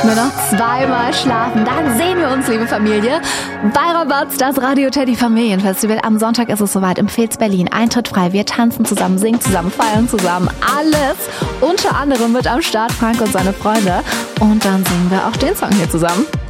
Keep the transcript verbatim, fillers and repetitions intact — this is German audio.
Nur noch zweimal schlafen, dann sehen wir uns, liebe Familie. Bei Rabatz, das Radio Teddy Familienfestival. Am Sonntag ist es soweit im Fez Berlin. Eintritt frei, wir tanzen zusammen, singen zusammen, feiern zusammen. Alles. Unter anderem mit am Start Frank und seine Freunde. Und dann singen wir auch den Song hier zusammen.